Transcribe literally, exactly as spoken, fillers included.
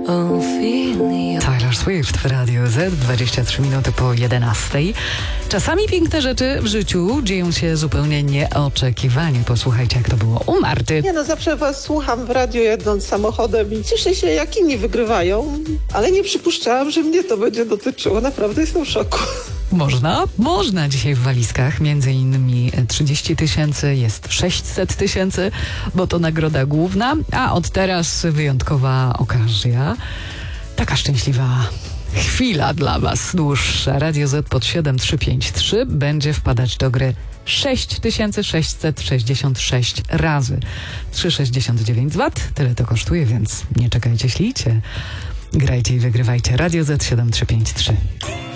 Taylor Swift w Radiu Z, dwadzieścia trzy minuty po jedenastej. Czasami piękne rzeczy w życiu dzieją się zupełnie nieoczekiwanie. Posłuchajcie, jak to było u Marty. Nie no, zawsze was słucham w radiu jedąc samochodem i cieszę się, jak inni wygrywają, ale nie przypuszczałam, że mnie to będzie dotyczyło. Naprawdę jestem w szoku. Można? Można dzisiaj w walizkach. Między innymi trzydzieści tysięcy, jest sześćset tysięcy, bo to nagroda główna, a od teraz wyjątkowa okazja. Taka szczęśliwa chwila dla was dłuższa. Radio Z pod siedem trzy pięć trzy będzie wpadać do gry sześć tysięcy sześćset sześćdziesiąt sześć razy trzy sześćdziesiąt dziewięć złotych. Tyle to kosztuje, więc nie czekajcie, ślijcie. Grajcie i wygrywajcie. Radio Z siedem trzy pięć trzy.